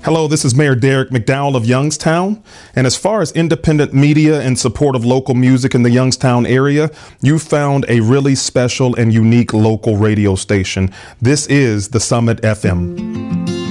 Hello, this is Mayor Derek McDowell of Youngstown. And as far as independent media and support of local music in the Youngstown area, you found a really special and unique local radio station. This is the Summit FM.